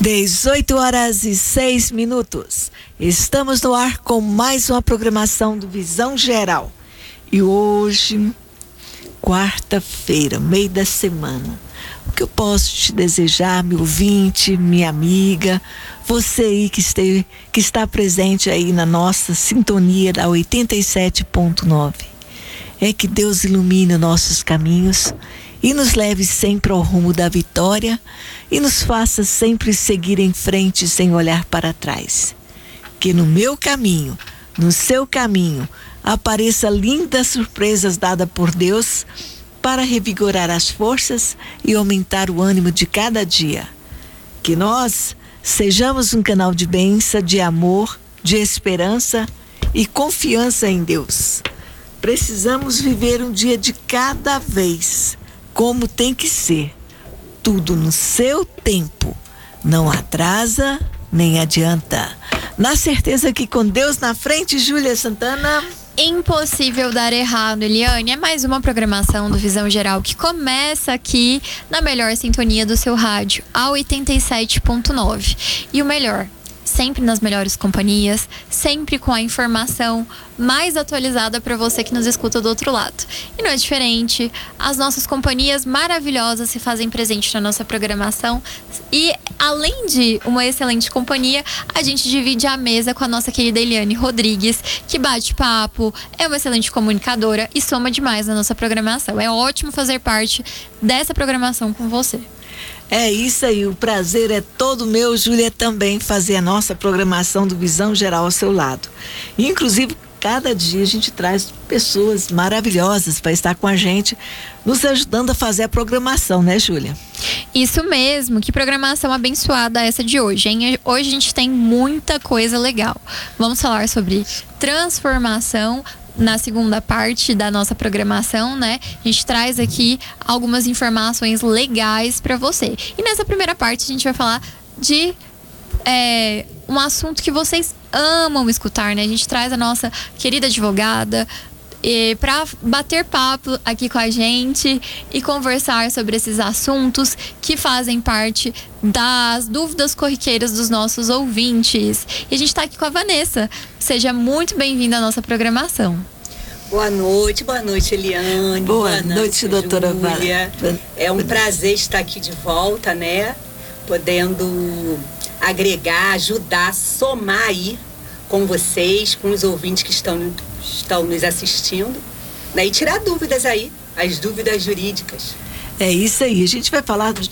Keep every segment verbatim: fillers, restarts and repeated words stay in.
dezoito horas e seis minutos. Estamos no ar com mais uma programação do Visão Geral. E hoje, quarta-feira, meio da semana, o que eu posso te desejar, meu ouvinte, minha amiga, você aí que, este, que está presente aí na nossa sintonia da oitenta e sete ponto nove, é que Deus ilumine nossos caminhos e nos leve sempre ao rumo da vitória e nos faça sempre seguir em frente sem olhar para trás. Que no meu caminho, no seu caminho, apareça lindas surpresas dadas por Deus para revigorar as forças e aumentar o ânimo de cada dia. Que nós sejamos um canal de bênção, de amor, de esperança e confiança em Deus. Precisamos viver um dia de cada vez, como tem que ser, tudo no seu tempo, não atrasa nem adianta. Na certeza que com Deus na frente, Júlia Santana... Impossível dar errado, Eliane. É mais uma programação do Visão Geral que começa aqui na melhor sintonia do seu rádio, a oitenta e sete ponto nove. E o melhor, sempre nas melhores companhias, sempre com a informação mais atualizada para você que nos escuta do outro lado. E não é diferente, as nossas companhias maravilhosas se fazem presente na nossa programação e, além de uma excelente companhia, a gente divide a mesa com a nossa querida Eliane Rodrigues, que bate papo, é uma excelente comunicadora e soma demais na nossa programação. É ótimo fazer parte dessa programação com você. É isso aí, o prazer é todo meu, Júlia, também fazer a nossa programação do Visão Geral ao seu lado. E, inclusive, cada dia a gente traz pessoas maravilhosas para estar com a gente, nos ajudando a fazer a programação, né, Júlia? Isso mesmo, que programação abençoada essa de hoje, hein? Hoje a gente tem muita coisa legal. Vamos falar sobre transformação. Na segunda parte da nossa programação, né? A gente traz aqui algumas informações legais para você. E nessa primeira parte a gente vai falar de é, um assunto que vocês amam escutar, né? A gente traz a nossa querida advogada para bater papo aqui com a gente e conversar sobre esses assuntos que fazem parte das dúvidas corriqueiras dos nossos ouvintes. E a gente está aqui com a Vanessa. Seja muito bem-vinda à nossa programação. Boa noite, boa noite, Eliane. Boa, boa noite, noite, doutora Júlia. É um prazer estar aqui de volta, né? Podendo agregar, ajudar, somar aí com vocês, com os ouvintes que estão, estão nos assistindo, né? E tirar dúvidas aí, as dúvidas jurídicas. É isso aí, a gente vai falar de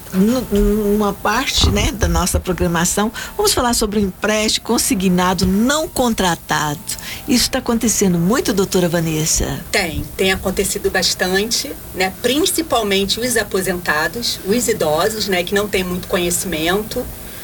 uma parte, né, da nossa programação. Vamos falar sobre o empréstimo consignado não contratado. Isso está acontecendo muito, doutora Vanessa? Tem, tem acontecido bastante, né? Principalmente os aposentados, os idosos, né, que não têm muito conhecimento,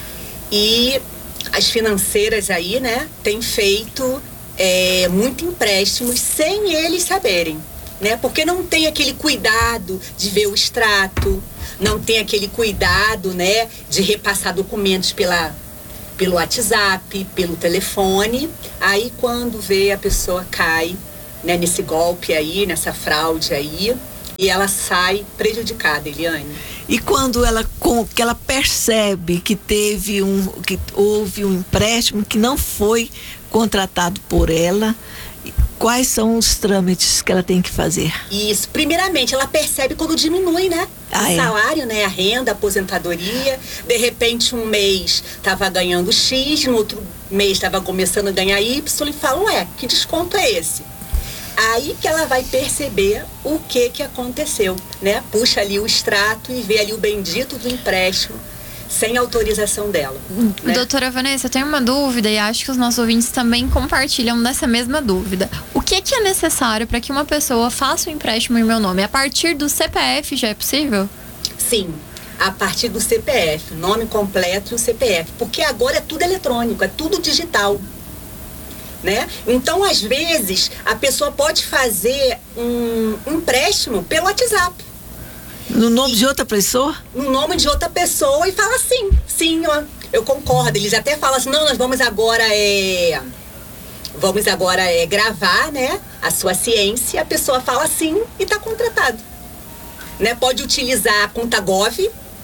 e as financeiras aí, né, têm feito é, muito empréstimos sem eles saberem, né? Porque não tem aquele cuidado de ver o extrato, não tem aquele cuidado, né, de repassar documentos pela, pelo WhatsApp, pelo telefone. Aí quando vê, a pessoa cai, né, nesse golpe aí, nessa fraude aí, e ela sai prejudicada, Eliane. E quando ela, com, que ela percebe que teve um, que houve um empréstimo que não foi contratado por ela, quais são os trâmites que ela tem que fazer? Isso, primeiramente, ela percebe quando diminui, né? Ah, o é? salário, né? A renda, a aposentadoria. De repente, um mês estava ganhando X, no outro mês estava começando a ganhar Y, e fala, ué, que desconto é esse? Aí que ela vai perceber o que que aconteceu, né? Puxa ali o extrato e vê ali o bendito do empréstimo sem autorização dela, né? Doutora Vanessa, eu tenho uma dúvida e acho que os nossos ouvintes também compartilham dessa mesma dúvida. O que que é necessário para que uma pessoa faça um empréstimo em meu nome? A partir do C P F já é possível? Sim, a partir do C P F, nome completo e o C P F, porque agora é tudo eletrônico, é tudo digital, né? Então, às vezes, a pessoa pode fazer um empréstimo pelo WhatsApp. No nome e, de outra pessoa? No nome de outra pessoa, e fala sim, sim, ó, eu concordo. Eles até falam assim, não, nós vamos agora é, vamos agora é, gravar, né, a sua ciência. A pessoa fala sim e está contratado, né? Pode utilizar a conta Gov,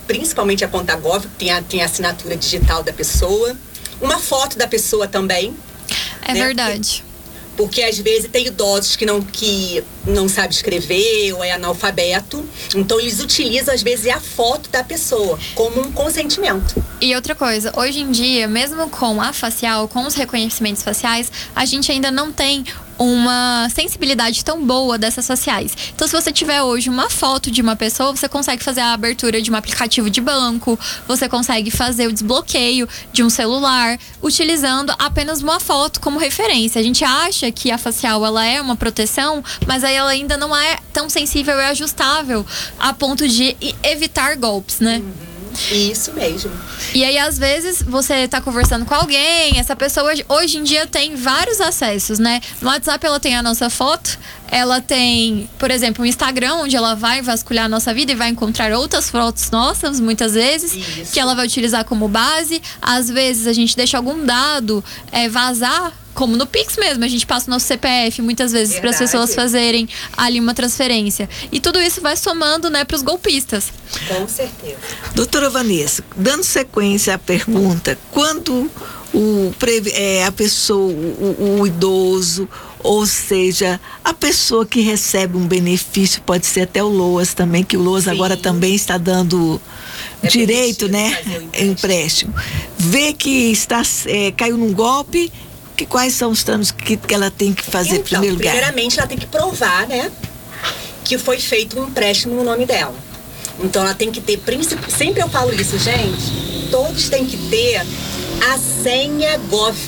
principalmente a conta Gov, que tem a, tem a assinatura digital da pessoa. Uma foto da pessoa também. É, né? Verdade. Porque, porque às vezes tem idosos que não, que não sabem escrever ou é analfabeto. Então eles utilizam às vezes a foto da pessoa como um consentimento. E outra coisa, hoje em dia, mesmo com a facial, com os reconhecimentos faciais, a gente ainda não tem uma sensibilidade tão boa dessas faciais. Então, se você tiver hoje uma foto de uma pessoa, você consegue fazer a abertura de um aplicativo de banco, você consegue fazer o desbloqueio de um celular, utilizando apenas uma foto como referência. A gente acha que a facial, ela é uma proteção, mas aí ela ainda não é tão sensível e ajustável a ponto de evitar golpes, né? Uhum. Isso mesmo. E aí, às vezes, você tá conversando com alguém, essa pessoa hoje em dia tem vários acessos, né? No WhatsApp ela tem a nossa foto, ela tem, por exemplo, o Instagram, onde ela vai vasculhar a nossa vida e vai encontrar outras fotos nossas, muitas vezes, Isso. que ela vai utilizar como base. Às vezes a gente deixa algum dado é, vazar, como no Pix mesmo, a gente passa o nosso C P F muitas vezes para as pessoas fazerem ali uma transferência. E tudo isso vai somando, né, para os golpistas. Com certeza. Doutora Vanessa, dando sequência à pergunta, quando o, é, a pessoa, o, o idoso, ou seja, a pessoa que recebe um benefício, pode ser até o LOAS também, que o LOAS Sim. agora também está dando é direito, né, empréstimo. empréstimo, vê que está, é, caiu num golpe. Que, quais são os trâmites que, que ela tem que fazer então, em primeiro lugar? Primeiramente, ela tem que provar, né, que foi feito um empréstimo no nome dela. Então, ela tem que ter, sempre eu falo isso, gente, todos têm que ter a senha Gov.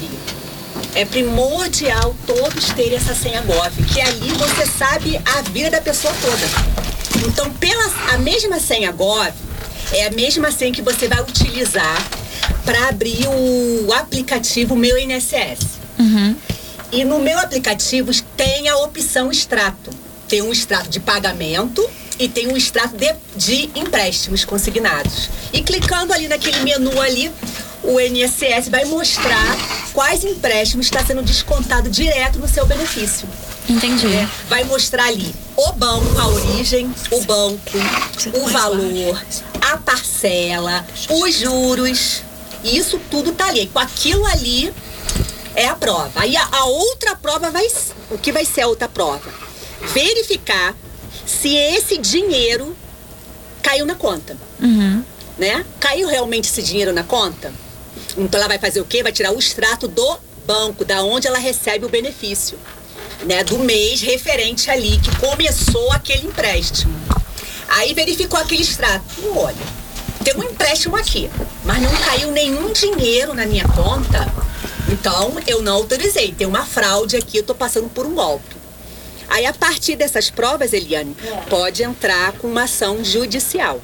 É primordial todos terem essa senha Gov, que ali você sabe a vida da pessoa toda. Então, pela, a mesma senha Gov é a mesma senha que você vai utilizar para abrir o aplicativo Meu I N S S. Uhum. E no meu aplicativo tem a opção extrato. Tem um extrato de pagamento e tem um extrato de, de empréstimos consignados. E clicando ali naquele menu ali, o I N S S vai mostrar quais empréstimos está sendo descontado direto no seu benefício. Entendi. É, vai mostrar ali o banco, a origem, o banco, o valor, a parcela, os juros. E isso tudo tá ali. Com aquilo ali é a prova. Aí a, a outra prova vai... O que vai ser a outra prova? Verificar se esse dinheiro caiu na conta. Uhum. Né? Caiu realmente esse dinheiro na conta? Então ela vai fazer o quê? Vai tirar o extrato do banco, da onde ela recebe o benefício, né? Do mês referente ali, que começou aquele empréstimo. Aí verificou aquele extrato. Olha, tem um empréstimo aqui, mas não caiu nenhum dinheiro na minha conta. Então, eu não autorizei. Tem uma fraude aqui, eu tô passando por um golpe. Aí, a partir dessas provas, Eliane, é. pode entrar com uma ação judicial.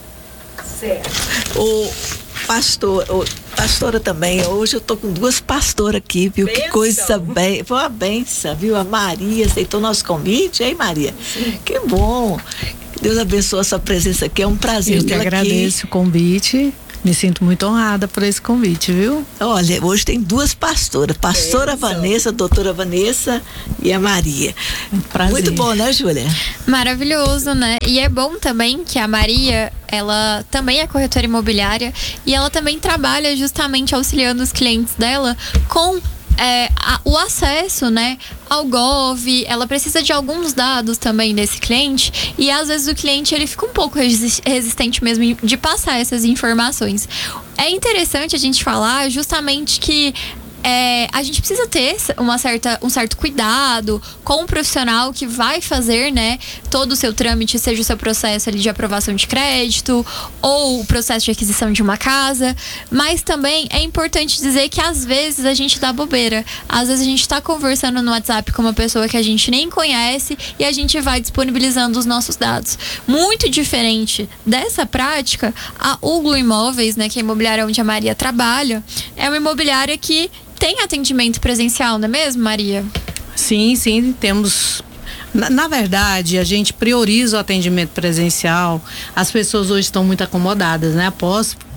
Certo. O pastor, o, pastora também, hoje eu tô com duas pastoras aqui, viu? Benção. Que coisa bem, foi uma benção, viu? A Maria aceitou nosso convite, hein, Maria? Sim. Que bom. Deus abençoe a sua presença aqui, é um prazer eu tê-la aqui. Eu agradeço o convite. Me sinto muito honrada por esse convite, viu? Olha, hoje tem duas pastoras, pastora é Vanessa, doutora Vanessa e a Maria. Um prazer. Muito bom, né, Júlia? Maravilhoso, né? E é bom também que a Maria, ela também é corretora imobiliária e ela também trabalha justamente auxiliando os clientes dela com É, a, o acesso, né, ao Gov. Ela precisa de alguns dados também desse cliente e às vezes o cliente ele fica um pouco resistente mesmo de passar essas informações. É interessante a gente falar justamente que É, a gente precisa ter uma certa, um certo cuidado com o profissional que vai fazer, né, todo o seu trâmite, seja o seu processo ali de aprovação de crédito ou o processo de aquisição de uma casa, mas também é importante dizer que às vezes a gente dá bobeira, às vezes a gente está conversando no WhatsApp com uma pessoa que a gente nem conhece e a gente vai disponibilizando os nossos dados. Muito diferente dessa prática, a Uglo Imóveis, né, que é a imobiliária onde a Maria trabalha, é uma imobiliária que tem atendimento presencial, não é mesmo, Maria? Sim, sim, temos. Na, na verdade, a gente prioriza o atendimento presencial. As pessoas hoje estão muito acomodadas, né? Após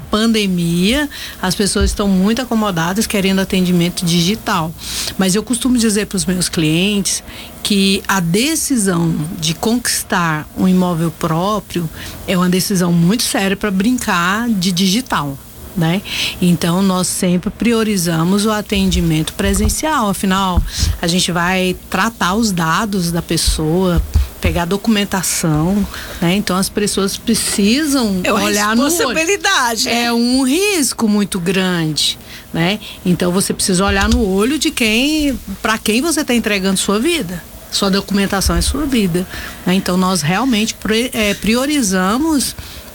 pandemia, as pessoas estão muito acomodadas querendo atendimento digital. Mas eu costumo dizer para os meus clientes que a decisão de conquistar um imóvel próprio é uma decisão muito séria para brincar de digital. Né? Então nós sempre priorizamos o atendimento presencial, afinal a gente vai tratar os dados da pessoa, pegar documentação, né? Então as pessoas precisam é uma olhar no olho. Responsabilidade. É um risco muito grande, né? Então você precisa olhar no olho de quem, para quem você está entregando sua vida. Sua documentação é sua vida, né? Então nós realmente priorizamos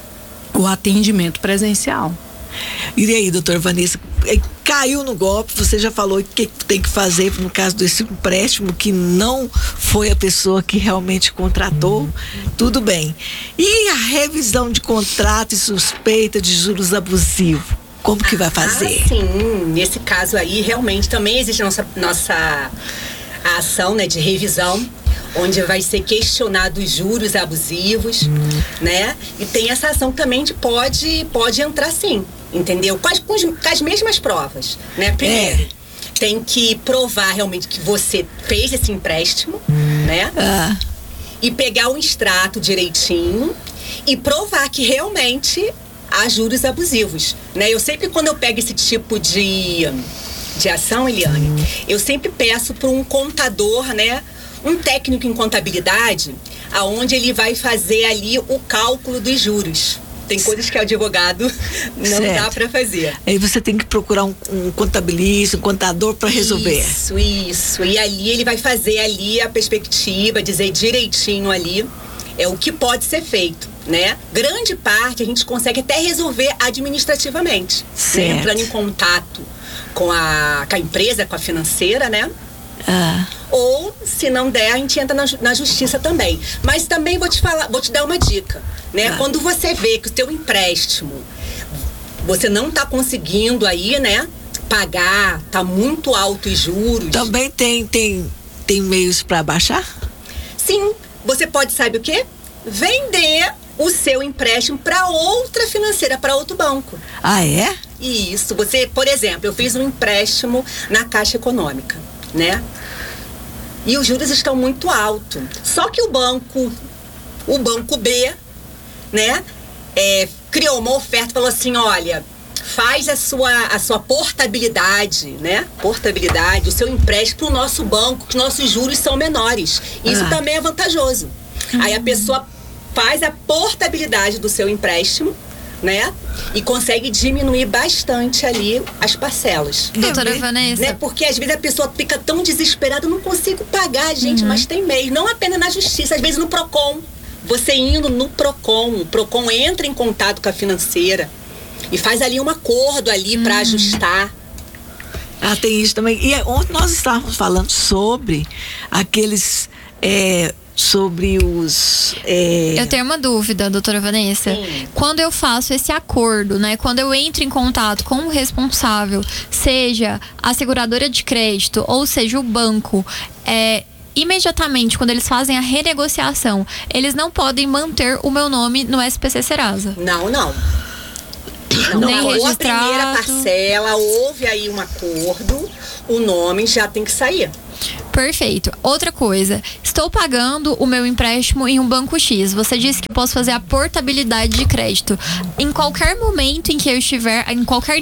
o atendimento presencial. E aí, doutor Vanessa, caiu no golpe, você já falou o que tem que fazer no caso desse empréstimo que não foi a pessoa que realmente contratou, tudo bem. E a revisão de contrato e suspeita de juros abusivos, como que vai fazer? Ah, sim, nesse caso aí realmente também existe nossa, nossa a ação, né, de revisão, onde vai ser questionado os juros abusivos, hum. né? E tem essa ação também de pode, pode entrar sim, entendeu? Com as, com as mesmas provas, né? Primeiro, é. tem que provar realmente que você fez esse empréstimo, hum. né? Ah. E pegar o extrato direitinho e provar que realmente há juros abusivos, né? Eu sempre, quando eu pego esse tipo de, de ação, Eliane, hum. eu sempre peço para um contador, né? Um técnico em contabilidade, aonde ele vai fazer ali o cálculo dos juros. Tem coisas que o advogado não certo. dá para fazer. Aí você tem que procurar um, um contabilista, um contador para resolver. Isso, isso. E ali ele vai fazer ali a perspectiva, dizer direitinho ali é o que pode ser feito, né? Grande parte a gente consegue até resolver administrativamente, né? Entrando em contato com a, com a empresa, com a financeira, né? Ah. Ou, se não der, a gente entra na, na justiça também. Mas também vou te falar, vou te dar uma dica, né? Ah. Quando você vê que o teu empréstimo você não está conseguindo aí, né, pagar, tá muito alto os juros. Também tem tem tem meios para baixar? Sim, você pode, sabe o quê? Vender o seu empréstimo para outra financeira, para outro banco. Ah, é? Isso. Você, por exemplo, eu fiz um empréstimo na Caixa Econômica, né? E os juros estão muito altos. Só que o banco, o banco B, né, é, criou uma oferta, falou assim, olha, faz a sua, a sua portabilidade, né? Portabilidade, o seu empréstimo para o nosso banco, que nossos juros são menores. Isso ah. também é vantajoso. Uhum. Aí a pessoa faz a portabilidade do seu empréstimo, né? E consegue diminuir bastante ali as parcelas. Doutora Vanessa. Né? Porque às vezes a pessoa fica tão desesperada, eu não consigo pagar, gente, uhum. mas tem meio. Não apenas na justiça, às vezes no PROCON. Você indo no PROCON, o PROCON entra em contato com a financeira e faz ali um acordo ali uhum. para ajustar. Ah, tem isso também. E ontem nós estávamos falando sobre aqueles... É, sobre os... É... Eu tenho uma dúvida, doutora Vanessa. Sim. Quando eu faço esse acordo, né? Quando eu entro em contato com o responsável, seja a seguradora de crédito ou seja o banco, é, imediatamente, quando eles fazem a renegociação, eles não podem manter o meu nome no S P C Serasa? Não, não. Não, nem ou registrado. A primeira parcela, houve aí um acordo, o nome já tem que sair. Perfeito. Outra coisa, estou pagando o meu empréstimo em um banco X. Você disse que posso fazer a portabilidade de crédito. Em qualquer momento em que eu estiver, em qualquer